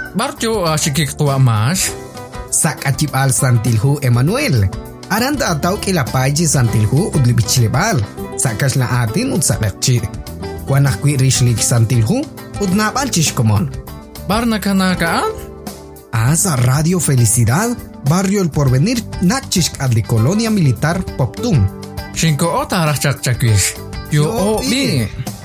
Barjo asikik tua mas. Sak achibal Santilhu Emanuel. Aranda ataw kilapay Santilhu udlibichilibal. Sakas la atin udsakakchi. Wanakwi rishlik Santilhu udnabal chishkomon. Barna kanakaan? Asa Radio Felicidad, Barrio El Porvenir, Nakchishk adli Colonia Militar Poptum. Shinko ota rachakchakwish. Yo o bi.